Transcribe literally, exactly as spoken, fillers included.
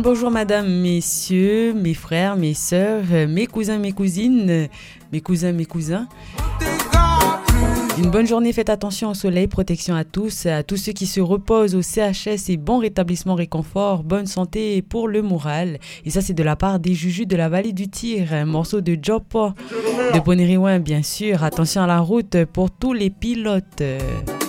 Bonjour madame, messieurs, mes frères, mes sœurs, mes cousins, mes cousines, mes cousins, mes cousins. Une bonne journée, faites attention au soleil, protection à tous, à tous ceux qui se reposent au C H S et bon rétablissement, réconfort, bonne santé pour le moral. Et ça c'est de la part des Jujus de la vallée du Tir, un morceau de Jopo, de Boniriouin bien sûr. Attention à la route pour tous les pilotes.